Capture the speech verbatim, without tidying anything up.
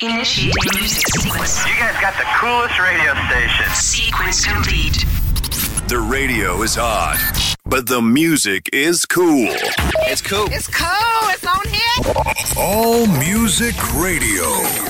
Initiating music sequence. You guys got the coolest radio station. Sequence complete. The radio is hot, but the music is cool. It's cool. It's cool. It's on here. All Music Radio.